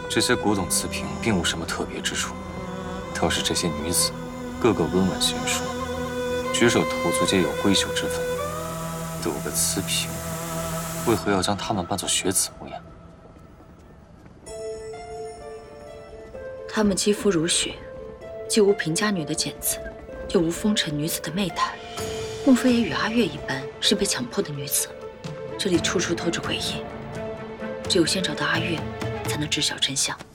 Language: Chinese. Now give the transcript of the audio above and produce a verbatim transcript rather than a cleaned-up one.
这些古董瓷瓶并无什么特别之处，倒是这些女子，个个温婉贤淑，举手投足皆有闺秀之分。斗个瓷瓶，为何要将她们扮作学子模样？ 她们肌肤如雪，既无贫家女的剪子，又无风尘女子的媚态，莫非也与阿月一般是被强迫的女子？这里处处透着诡异，只有先找到阿月，才能知晓真相。